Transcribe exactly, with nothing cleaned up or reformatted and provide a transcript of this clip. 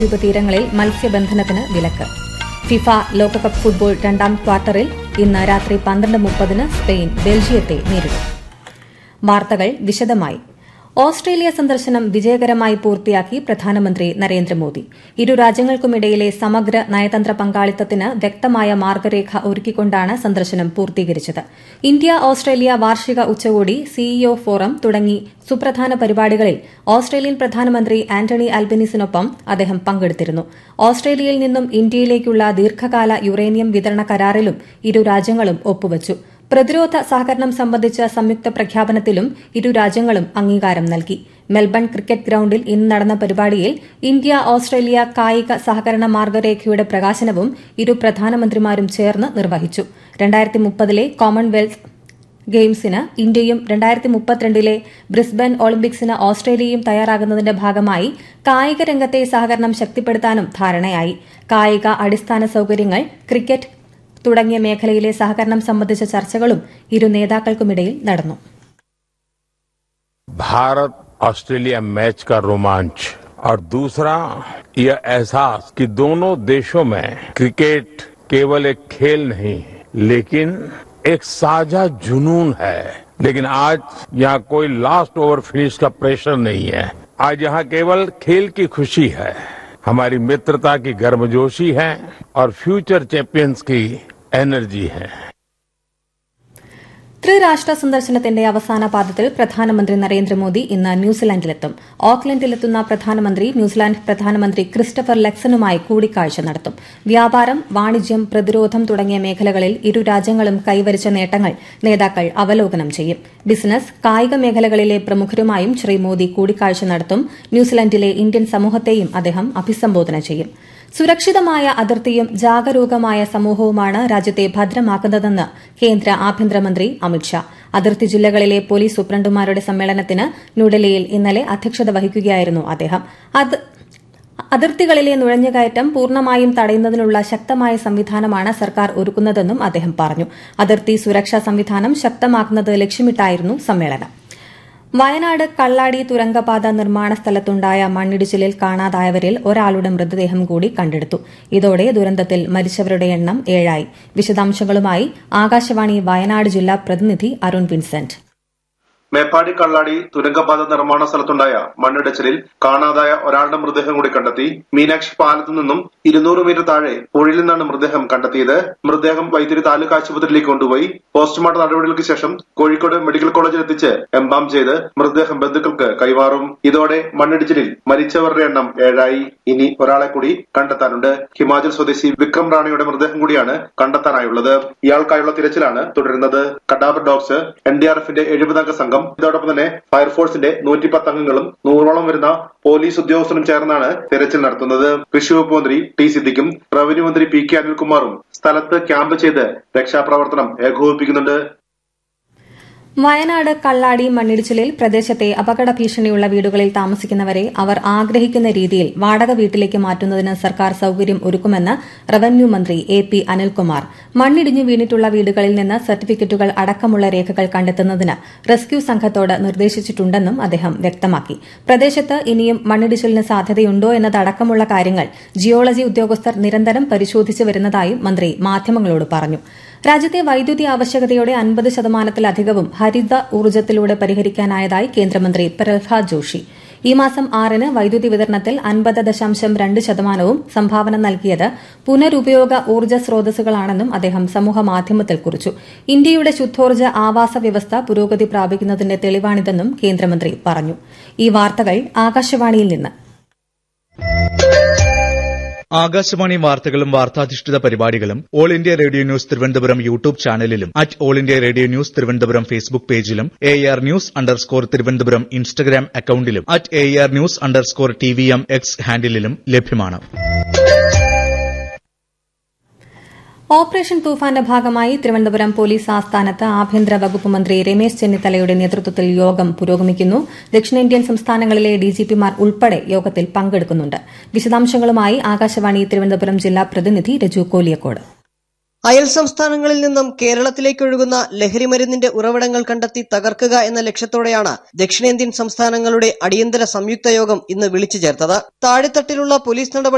തീരങ്ങളിൽ മത്സ്യബന്ധനത്തിന് വിലക്ക്. ഫിഫ ലോകകപ്പ് ഫുട്ബോൾ രണ്ടാം ക്വാർട്ടറിൽ ഇന്ന് രാത്രി പന്ത്രണ്ട് മുപ്പതിന് സ്പെയിൻ ബെൽജിയത്തെ നേരിടും. വാർത്തകൾ വിശദമായി. ഓസ്ട്രേലിയ സന്ദർശനം വിജയകരമായി പൂർത്തിയാക്കി പ്രധാനമന്ത്രി നരേന്ദ്രമോദി. ഇരു രാജ്യങ്ങൾക്കുമിടയിലെ സമഗ്ര നയതന്ത്ര പങ്കാളിത്തത്തിന് വ്യക്തമായ മാർഗരേഖ ഒരുക്കിക്കൊണ്ടാണ് സന്ദർശനം പൂർത്തീകരിച്ചത്. ഇന്ത്യ ഓസ്ട്രേലിയ വാർഷിക ഉച്ചകോടി, സിഇഒ ഫോറം തുടങ്ങി സുപ്രധാന പരിപാടികളിൽ ഓസ്ട്രേലിയൻ പ്രധാനമന്ത്രി ആന്റണി അൽബനീസിനൊപ്പം അദ്ദേഹം പങ്കെടുത്തിരുന്നു. ഓസ്ട്രേലിയയിൽ നിന്നും ഇന്ത്യയിലേക്കുള്ള ദീർഘകാല യുറേനിയം വിതരണ കരാറിലും ഇരു രാജ്യങ്ങളും ഒപ്പുവച്ചു. പ്രതിരോധ സഹകരണം സംബന്ധിച്ച സംയുക്ത പ്രഖ്യാപനത്തിലും ഇരു രാജ്യങ്ങളും അംഗീകാരം നൽകി. മെൽബൺ ക്രിക്കറ്റ് ഗ്രൌണ്ടിൽ ഇന്ന് നടന്ന പരിപാടിയിൽ ഇന്ത്യ ഓസ്ട്രേലിയ കായിക സഹകരണ മാർഗരേഖയുടെ പ്രകാശനവും ഇരു പ്രധാനമന്ത്രിമാരും ചേർന്ന് നിർവഹിച്ചു. രണ്ടായിരത്തി മുപ്പതിലെ കോമൺവെൽത്ത് ഗെയിംസിന് ഇന്ത്യയും രണ്ടായിരത്തി മുപ്പത്തിരണ്ടിലെ ബ്രിസ്ബൻ ഒളിമ്പിക്സിന് ഓസ്ട്രേലിയയും തയ്യാറാകുന്നതിന്റെ ഭാഗമായി കായിക രംഗത്തെ സഹകരണം ശക്തിപ്പെടുത്താനും ധാരണയായി. കായിക അടിസ്ഥാന സൌകര്യങ്ങൾ, ക്രിക്കറ്റ് തുടങ്ങിയ മേഖലയിലെ സഹകരണം സംബന്ധിച്ച ചർച്ചകളും ഇരു നേതാക്കൾക്കുമിടയിൽ നടന്നു. भारत ऑस्ट्रेलिया मैच का रोमांच और दूसरा यह एहसास कि दोनों देशों में क्रिकेट केवल एक खेल नहीं लेकिन एक साझा जुनून है. लेकिन आज यहाँ कोई लास्ट ओवर फिनिश का प्रेशर नहीं है. आज यहाँ केवल खेल की खुशी है, हमारी मित्रता की गर्मजोशी है और फ्यूचर चैंपियंस की एनर्जी है. ത്രിരാഷ്ട്ര സന്ദർശനത്തിന്റെ അവസാന പാദത്തിൽ പ്രധാനമന്ത്രി നരേന്ദ്രമോദി ഇന്ന് ന്യൂസിലാൻഡിലെത്തും. ഓക്ലൻഡിലെത്തുന്ന പ്രധാനമന്ത്രി ന്യൂസിലാൻഡ് പ്രധാനമന്ത്രി ക്രിസ്റ്റഫർ ലക്സനുമായി കൂടിക്കാഴ്ച നടത്തും. വ്യാപാരം, വാണിജ്യം, പ്രതിരോധം തുടങ്ങിയ മേഖലകളിൽ ഇരു രാജ്യങ്ങളും കൈവരിച്ച നേട്ടങ്ങൾ നേതാക്കൾ അവലോകനം ചെയ്യും. ബിസിനസ്, കായിക മേഖലകളിലെ പ്രമുഖരുമായും ശ്രീ മോദി കൂടിക്കാഴ്ച നടത്തും. ന്യൂസിലാൻഡിലെ ഇന്ത്യൻ സമൂഹത്തെയും അദ്ദേഹം അഭിസംബോധന ചെയ്യും. സുരക്ഷിതമായ അതിർത്തിയും ജാഗരൂകമായ സമൂഹവുമാണ് രാജ്യത്തെ ഭദ്രമാക്കുന്നതെന്ന് കേന്ദ്ര ആഭ്യന്തരമന്ത്രി അമിത്ഷാ. അതിർത്തി ജില്ലകളിലെ പോലീസ് സൂപ്രണ്ടുമാരുടെ സമ്മേളനത്തിന് ന്യൂഡൽഹിയിൽ ഇന്നലെ അധ്യക്ഷത വഹിക്കുകയായിരുന്നു അദ്ദേഹം. അതിർത്തികളിലെ നുഴഞ്ഞുകയറ്റം പൂർണ്ണമായും തടയുന്നതിനുള്ള ശക്തമായ സംവിധാനമാണ് സർക്കാർ ഒരുക്കുന്നതെന്നും അദ്ദേഹം പറഞ്ഞു. അതിർത്തി സുരക്ഷാ സംവിധാനം ശക്തമാക്കുന്നത് ലക്ഷ്യമിട്ടായിരുന്നു സമ്മേളനം. വയനാട് കള്ളാടി തുരങ്കപാത നിർമ്മാണ സ്ഥലത്തുണ്ടായ മണ്ണിടിച്ചിലിൽ കാണാതായവരിൽ ഒരാളുടെ മൃതദേഹം കൂടി കണ്ടെടുത്തു. ഇതോടെ ദുരന്തത്തിൽ മരിച്ചവരുടെ എണ്ണം ഏഴായി. വിശദാംശങ്ങളുമായി ആകാശവാണി വയനാട് ജില്ലാ പ്രതിനിധി അരുൺ വിൻസെന്റ്. മേപ്പാടി കള്ളാടി തുരങ്കപാത നിർമ്മാണ സ്ഥലത്തുണ്ടായ മണ്ണിടിച്ചിലിൽ കാണാതായ ഒരാളുടെ മൃതദേഹം കൂടി കണ്ടെത്തി. മീനാക്ഷി പാലത്തു നിന്നും ഇരുന്നൂറ് മീറ്റർ താഴെ പുഴയിൽ നിന്നാണ് മൃതദേഹം കണ്ടെത്തിയത്. മൃതദേഹം വൈത്തിരി താലൂക്ക് ആശുപത്രിയിലേക്ക് കൊണ്ടുപോയി പോസ്റ്റ്മോർട്ടം നടപടികൾക്ക് ശേഷം കോഴിക്കോട് മെഡിക്കൽ കോളേജിൽ എത്തിച്ച് എംബാം ചെയ്ത് മൃതദേഹം ബന്ധുക്കൾക്ക് കൈമാറും. ഇതോടെ മണ്ണിടിച്ചിലിൽ മരിച്ചവരുടെ എണ്ണം ഏഴായി. ഇനി ഒരാളെ കൂടി കണ്ടെത്താനുണ്ട്. ഹിമാചൽ സ്വദേശി വിക്രം റാണിയുടെ മൃതദേഹം കൂടിയാണ് കണ്ടെത്താനായുള്ളത്. ഇയാൾക്കായുള്ള തിരച്ചിലാണ് തുടരുന്നത്. Cadaver dogs, N D R എഫിന്റെ എഴുപതംഗ സംഘം, ഇതോടൊപ്പം തന്നെ ഫയർഫോഴ്സിന്റെ നൂറ്റിപ്പത്ത് അംഗങ്ങളും നൂറോളം വരുന്ന പോലീസ് ഉദ്യോഗസ്ഥരും ചേർന്നാണ് തെരച്ചിൽ നടത്തുന്നത്. കൃഷി വകുപ്പ് മന്ത്രി ടി സിദ്ദിഖും റവന്യൂ മന്ത്രി പി കെ അനിൽകുമാറും സ്ഥലത്ത് ക്യാമ്പ് ചെയ്ത് രക്ഷാപ്രവർത്തനം ഏകോപിപ്പിക്കുന്നുണ്ട്. വയനാട് കള്ളാടി മണ്ണിടിച്ചിലിൽ പ്രദേശത്തെ അപകട ഭീഷണിയുള്ള വീടുകളിൽ താമസിക്കുന്നവരെ അവർ ആഗ്രഹിക്കുന്ന രീതിയിൽ വാടക വീട്ടിലേക്ക് മാറ്റുന്നതിന് സർക്കാർ സൌകര്യം ഒരുക്കുമെന്ന് റവന്യൂ മന്ത്രി എ പി അനിൽകുമാർ. മണ്ണിടിഞ്ഞു വീണിട്ടുള്ള വീടുകളിൽ നിന്ന് സർട്ടിഫിക്കറ്റുകൾ അടക്കമുള്ള രേഖകൾ കണ്ടെത്തുന്നതിന് റെസ്ക്യൂ സംഘത്തോട് നിർദ്ദേശിച്ചിട്ടുണ്ടെന്നും അദ്ദേഹം വ്യക്തമാക്കി. പ്രദേശത്ത് ഇനിയും മണ്ണിടിച്ചിലിന് സാധ്യതയുണ്ടോ എന്നതടക്കമുള്ള കാര്യങ്ങൾ ജിയോളജി ഉദ്യോഗസ്ഥർ നിരന്തരം പരിശോധിച്ചു വരുന്നതായും മന്ത്രി മാധ്യമങ്ങളോട് പറഞ്ഞു. രാജ്യത്തെ വൈദ്യുതി ആവശ്യകതയുടെ അൻപത് ശതമാനത്തിലധികവും ഹരിത ഊർജ്ജത്തിലൂടെ പരിഹരിക്കാനായതായി കേന്ദ്രമന്ത്രി പ്രഹ്ലാദ് ജോഷി. ഈ മാസം ആറിന് വൈദ്യുതി വിതരണത്തിൽ അൻപത് ദശാംശം രണ്ട് ശതമാനവും സംഭാവന നൽകിയത് പുനരുപയോഗ ഊർജ്ജ സ്രോതസ്സുകളാണെന്നും അദ്ദേഹം സമൂഹമാധ്യമത്തിൽ കുറിച്ചു. ഇന്ത്യയുടെ ശുദ്ധോർജ്ജ ആവാസ വ്യവസ്ഥ പുരോഗതി പ്രാപിക്കുന്നതിന്റെ തെളിവാണിതെന്നും കേന്ദ്രമന്ത്രി പറഞ്ഞു. ഈ വാർത്തകൾ ആകാശവാണിയിൽ നിന്ന്. ആകാശവാണി വാർത്തകളും വാർത്താധിഷ്ഠിത പരിപാടികളും all India radio news Thiruvananthapuram YouTube ചാനലിലും at all India radio news Thiruvananthapuram Facebook പേജിലും A R news underscore Thiruvananthapuram Instagram അക്കൌണ്ടിലും at A R news underscore T V M X ഹാൻഡിലും ലഭ്യമാണ്. ഓപ്പറേഷൻ തൂഫാന്റെ ഭാഗമായി തിരുവനന്തപുരം പോലീസ് ആസ്ഥാനത്ത് ആഭ്യന്തര വകുപ്പ് മന്ത്രി രമേശ് ചെന്നിത്തലയുടെ നേതൃത്വത്തിൽ യോഗം പുരോഗമിക്കുന്നു. ദക്ഷിണേന്ത്യൻ സംസ്ഥാനങ്ങളിലെ ഡിജിപിമാർ ഉൾപ്പെടെ യോഗത്തിൽ പങ്കെടുക്കുന്നുണ്ട്. വിശദാംശങ്ങളുമായി ആകാശവാണി തിരുവനന്തപുരം ജില്ലാ പ്രതിനിധി രജു കോലിയക്കോട്. അയൽ സംസ്ഥാനങ്ങളിൽ നിന്നും കേരളത്തിലേക്കൊഴുകുന്ന ലഹരിമരുന്നിന്റെ ഉറവിടങ്ങൾ കണ്ടെത്തി തകർക്കുക എന്ന ലക്ഷ്യത്തോടെയാണ് ദക്ഷിണേന്ത്യൻ സംസ്ഥാനങ്ങളുടെ അടിയന്തര സംയുക്ത യോഗം ഇന്ന് വിളിച്ചു ചേർത്തത്. താഴെത്തട്ടിലുള്ള പോലീസ് നടപടി